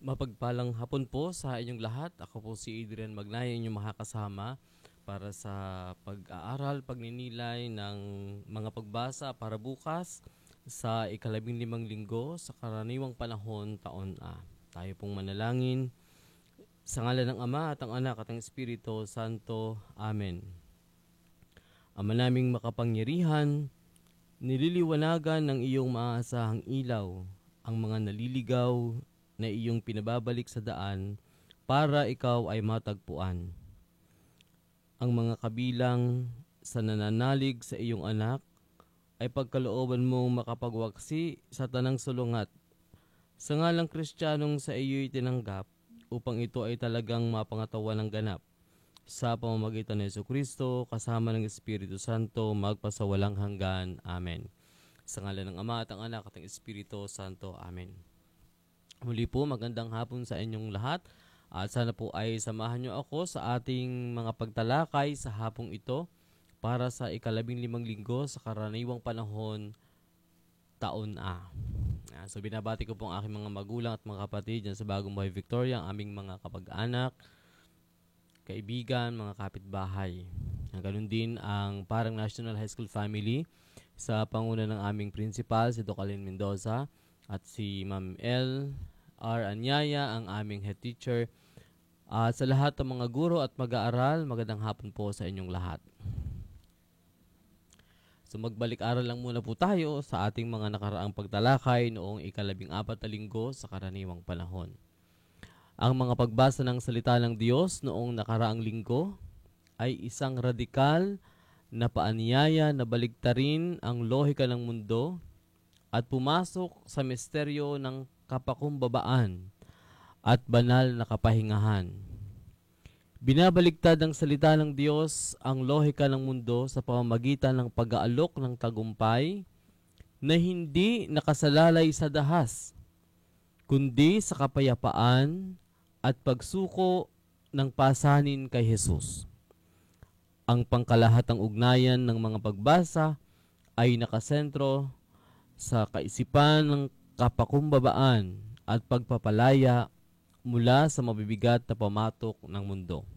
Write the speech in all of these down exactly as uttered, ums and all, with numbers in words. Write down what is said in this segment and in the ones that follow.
Mapagpalang hapon po sa inyong lahat. Ako po si Adrian Magnaya, inyong makakasama para sa pag-aaral, pagninilay ng mga pagbasa para bukas sa ikalabing limang linggo sa karaniwang panahon taon A. Tayo pong manalangin sa ngalan ng Ama at ang Anak at ang Espiritu Santo. Amen. Ama naming makapangyarihan, nililiwanagan ng iyong maaasahang ilaw ang mga naliligaw na iyong pinababalik sa daan para ikaw ay matagpuan. Ang mga kabilang sa nananalig sa iyong anak ay pagkalooban mong makapagwaksi sa tanang sulungat sa ngalang Kristiyanong sa iyo'y tinanggap upang ito ay talagang mapangatawan ng ganap sa pamamagitan ng Jesucristo kasama ng Espiritu Santo magpasawalang hanggan. Amen. Sa ngalan ng Ama at ang Anak at ang Espiritu Santo. Amen. Muli po, magandang hapon sa inyong lahat at sana po ay samahan nyo ako sa ating mga pagtalakay sa hapong ito para sa ikalabing limang linggo sa karaniwang panahon taon A. So binabati ko po ang aking mga magulang at mga kapatid dyan sa Bagong Buhay Victoria, ang aming mga kapag-anak, kaibigan, mga kapitbahay. Ganun din ang Parang National High School family sa panguna ng aming principal, si Doc Alin Mendoza, at si Ma'am L. R. Anyaya, ang aming head teacher. At sa lahat ng mga guro at mag-aaral, magandang hapon po sa inyong lahat. So magbalik-aral lang muna po tayo sa ating mga nakaraang pagtalakay noong ikalabing apat na linggo sa karaniwang panahon. Ang mga pagbasa ng salita ng Diyos noong nakaraang linggo ay isang radikal na paanyaya na baligtarin ang lohika ng mundo at pumasok sa misteryo ng kapakumbabaan at banal na kapahingahan. Binabaligtad ng salita ng Diyos ang lohika ng mundo sa pamamagitan ng pag-aalok ng tagumpay na hindi nakasalalay sa dahas, kundi sa kapayapaan at pagsuko ng pasanin kay Jesus. Ang pangkalahatang ugnayan ng mga pagbasa ay nakasentro sa kaisipan ng kapakumbabaan at pagpapalaya mula sa mabibigat na pamatok ng mundo.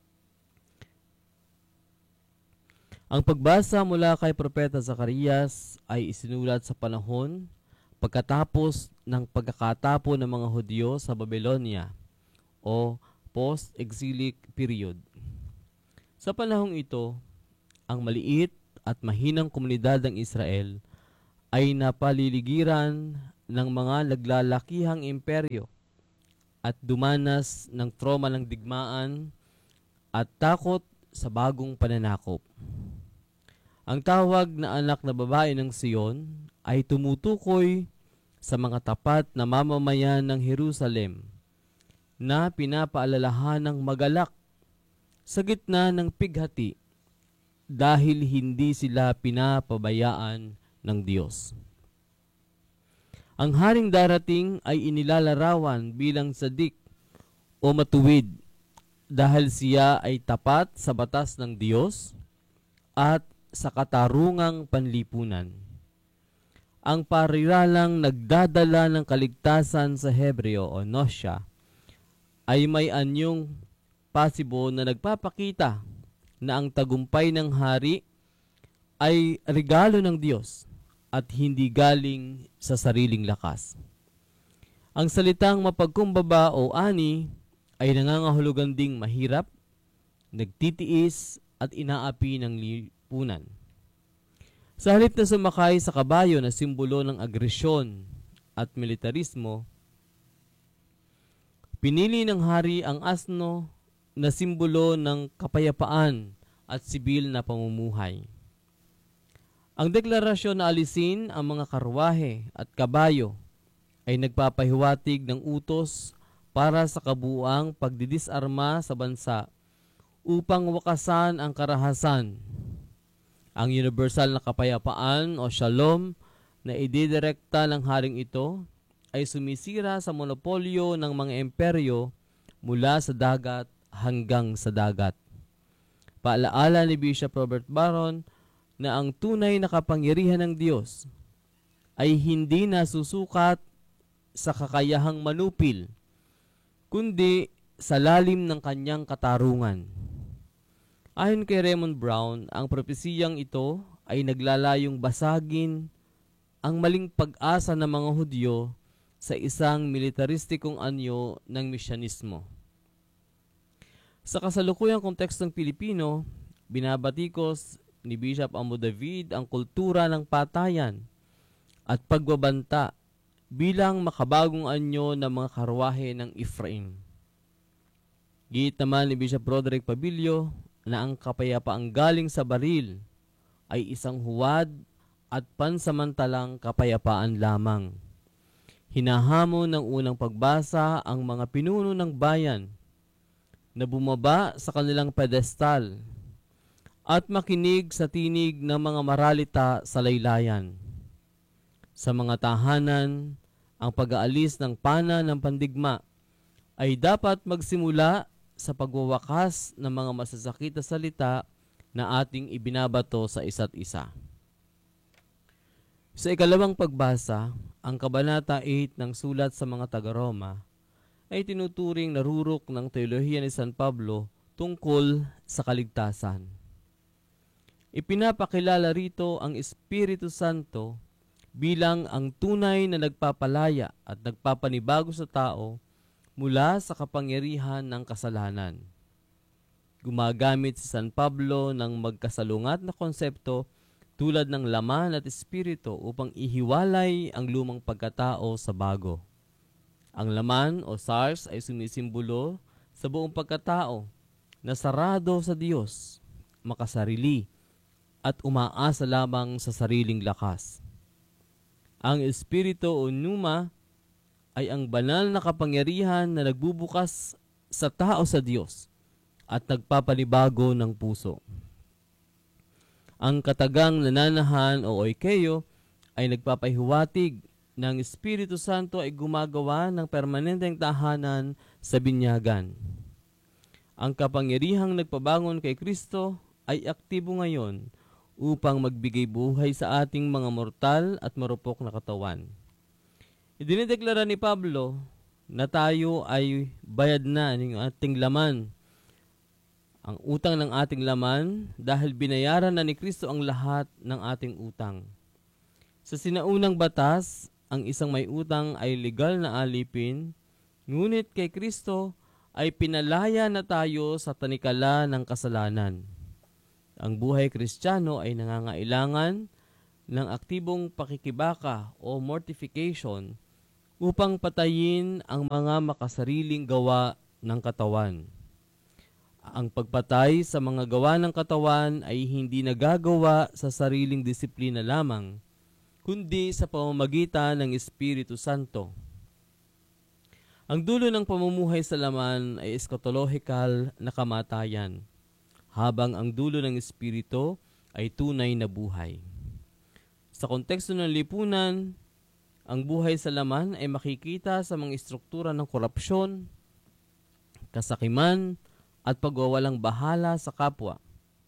Ang pagbasa mula kay Propeta Zacarias ay isinulat sa panahon pagkatapos ng pagkakatapo ng mga Hudyo sa Babylonia o post-exilic period. Sa panahong ito, ang maliit at mahinang komunidad ng Israel ay napaliligiran ng mga naglalakihang imperyo at dumanas ng trauma ng digmaan at takot sa bagong pananakop. Ang tawag na anak na babae ng Sion ay tumutukoy sa mga tapat na mamamayan ng Jerusalem na pinapaalalahanang magalak sa gitna ng pighati dahil hindi sila pinapabayaan ng Diyos. Ang haring darating ay inilalarawan bilang sadik o matuwid dahil siya ay tapat sa batas ng Diyos at sa katarungang panlipunan. Ang pariralang nagdadala ng kaligtasan sa Hebreo o Nosya ay may anyong pasibo na nagpapakita na ang tagumpay ng hari ay regalo ng Diyos at hindi galing sa sariling lakas. Ang salitang mapagkumbaba o ani ay nangangahulugan ding mahirap, nagtitiis at inaapi ng lipunan. Sa halip na sumakay sa kabayo na simbolo ng agresyon at militarismo, pinili ng hari ang asno na simbolo ng kapayapaan at sibil na pamumuhay. Ang deklarasyon na alisin ang mga karwahe at kabayo ay nagpapahiwatig ng utos para sa kabuuang pagdidisarma sa bansa upang wakasan ang karahasan. Ang universal na kapayapaan o shalom na ididirekta ng haring ito ay sumisira sa monopolyo ng mga imperyo mula sa dagat hanggang sa dagat. Paalaala ni Bishop Robert Barron na ang tunay na kapangyarihan ng Diyos ay hindi nasusukat sa kakayahang manupil kundi sa lalim ng kanyang katarungan. Ayon kay Raymond Brown, ang propesiyang ito ay naglalayong basagin ang maling pag-asa ng mga Hudyo sa isang militaristikong anyo ng misyonismo. Sa kasalukuyang kontekstong Pilipino, binabatikos ni Bishop Amo David ang kultura ng patayan at pagbabanta bilang makabagong anyo ng mga karwahe ng Ephraim. Giit naman ni Bishop Roderick Pabilio na ang kapayapaang galing sa baril ay isang huwad at pansamantalang kapayapaan lamang. Hinahamon ng unang pagbasa ang mga pinuno ng bayan na bumaba sa kanilang pedestal at makinig sa tinig ng mga maralita sa laylayan. Sa mga tahanan, ang pag-aalis ng pana ng pandigma ay dapat magsimula sa pagwawakas ng mga masasakit na salita na ating ibinabato sa isa't isa. Sa ikalawang pagbasa, ang Kabanata eight ng Sulat sa mga Taga-Roma ay tinuturing na rurok ng teolohiya ni San Pablo tungkol sa kaligtasan. Ipinapakilala rito ang Espiritu Santo bilang ang tunay na nagpapalaya at nagpapanibago sa tao mula sa kapangyarihan ng kasalanan. Gumagamit si San Pablo ng magkasalungat na konsepto tulad ng laman at espiritu upang ihiwalay ang lumang pagkatao sa bago. Ang laman o SARS ay sumisimbolo sa buong pagkatao na sarado sa Diyos, makasarili, at umaasa lamang sa sariling lakas. Ang espiritu o pneuma ay ang banal na kapangyarihan na nagbubukas sa tao sa Diyos at nagpapanibago ng puso. Ang katagang nananahan o oikeo ay nagpapahiwatig na ang Espiritu Santo ay gumagawa ng permanenteng tahanan sa binyagan. Ang kapangyarihang nagpabangon kay Kristo ay aktibo ngayon upang magbigay buhay sa ating mga mortal at marupok na katawan. Idinideklara ni Pablo na tayo ay bayad na ng ating laman, ang utang ng ating laman, dahil binayaran na ni Kristo ang lahat ng ating utang. Sa sinaunang batas, ang isang may utang ay legal na alipin, ngunit kay Kristo ay pinalaya na tayo sa tanikala ng kasalanan. Ang buhay Kristiyano ay nangangailangan ng aktibong pakikibaka o mortification upang patayin ang mga makasariling gawa ng katawan. Ang pagpatay sa mga gawa ng katawan ay hindi nagagawa sa sariling disiplina lamang, kundi sa pamamagitan ng Espiritu Santo. Ang dulo ng pamumuhay sa laman ay eschatological na kamatayan, habang ang dulo ng Espiritu ay tunay na buhay. Sa konteksto ng lipunan, ang buhay sa laman ay makikita sa mga istruktura ng korupsyon, kasakiman, at pagwawalang bahala sa kapwa.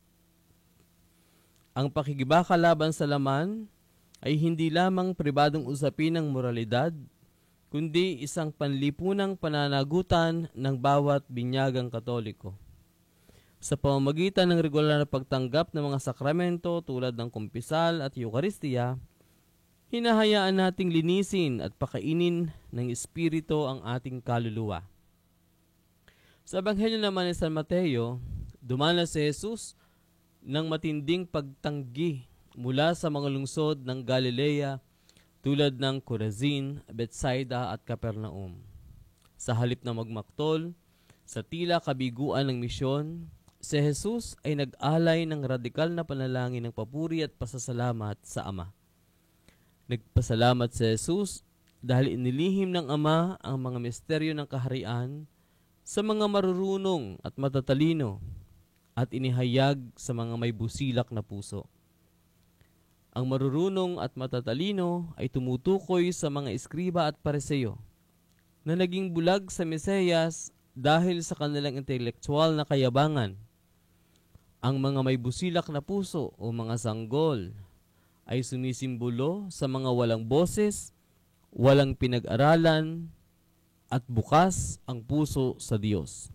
Ang pakikibaka laban sa laman ay hindi lamang pribadong usapin ng moralidad, kundi isang panlipunang pananagutan ng bawat binyagang Katoliko. Sa pamamagitan ng regular na pagtanggap ng mga sakramento tulad ng kumpisal at Eucharistia, hinahayaan nating linisin at pakainin ng Espiritu ang ating kaluluwa. Sa Ebanghelyo naman ni San Mateo, dumanas si Jesus ng matinding pagtanggi mula sa mga lungsod ng Galilea tulad ng Corazin, Bethsaida at Capernaum. Sa halip na magmaktol, sa tila kabiguan ng misyon, si Jesus ay nag-alay ng radikal na panalangin ng papuri at pasasalamat sa Ama. Nagpasalamat si Jesus dahil inilihim ng Ama ang mga misteryo ng kaharian sa mga marurunong at matatalino at inihayag sa mga may busilak na puso. Ang marurunong at matatalino ay tumutukoy sa mga eskriba at pariseo na naging bulag sa Mesiyas dahil sa kanilang intelektual na kayabangan. Ang mga may busilak na puso o mga sanggol ay sumisimbolo sa mga walang boses, walang pinag-aralan, at bukas ang puso sa Diyos.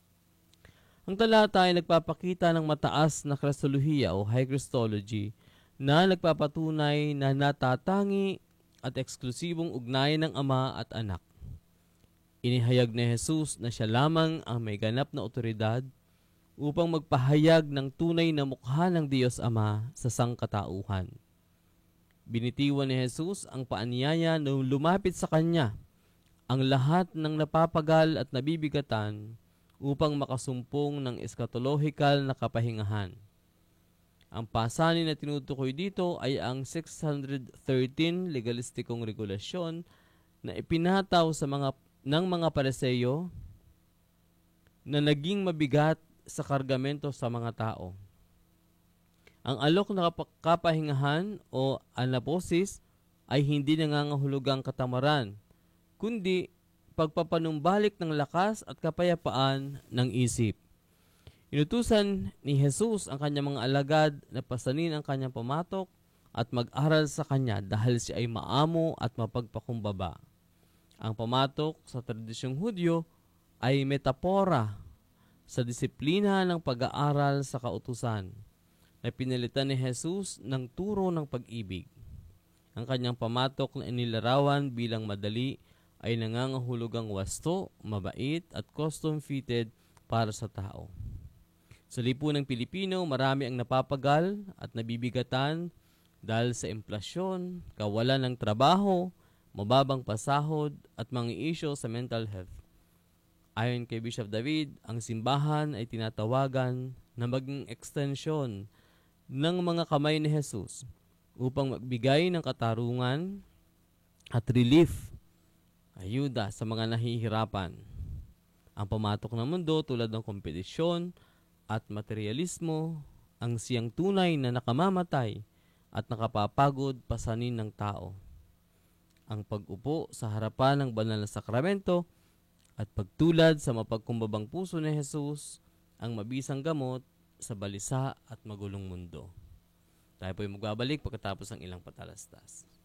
Ang talata ay nagpapakita ng mataas na Kristolohiya o High Christology na nagpapatunay na natatangi at eksklusibong ugnayan ng Ama at Anak. Inihayag ni Jesus na siya lamang ang may ganap na otoridad upang magpahayag ng tunay na mukha ng Diyos Ama sa sangkatauhan. Binitiwan ni Jesus ang paanyaya na lumapit sa Kanya ang lahat ng napapagal at nabibigatan upang makasumpong ng eskatolohikal na kapahingahan. Ang pasanin na tinutukoy dito ay ang six hundred thirteen legalistikong regulasyon na ipinataw sa mga ng mga Pariseo na naging mabigat sa kargamento sa mga tao. Ang alok na kapahingahan o anaposis ay hindi nangangahulugang katamaran, kundi pagpapanumbalik ng lakas at kapayapaan ng isip. Inutusan ni Jesus ang kanyang mga alagad na pasanin ang kanyang pamatok at mag-aral sa kanya dahil siya ay maamo at mapagpakumbaba. Ang pamatok sa tradisyong Hudyo ay metapora sa disiplina ng pag-aaral sa kautusan na pinalitan ni Jesus ng turo ng pag-ibig. Ang kanyang pamatok na inilarawan bilang madali ay nangangahulugang wasto, mabait at custom-fitted para sa tao. Sa lipunang Pilipino, marami ang napapagal at nabibigatan dahil sa inflasyon, kawalan ng trabaho, mababang pasahod at mga isyu sa mental health. Ayon kay Bishop David, ang simbahan ay tinatawagan na maging ekstensyon ng mga kamay ni Jesus upang magbigay ng katarungan at relief, ayuda sa mga nahihirapan. Ang pamatok ng mundo tulad ng kompetisyon at materialismo ang siyang tunay na nakamamatay at nakapapagod pasanin ng tao. Ang pag-upo sa harapan ng banal na sakramento at pagtulad sa mapagkumbabang puso ni Jesus ang mabisang gamot sa balisa at magulong mundo. Tayo po'y magbabalik pagkatapos ng ilang patalastas.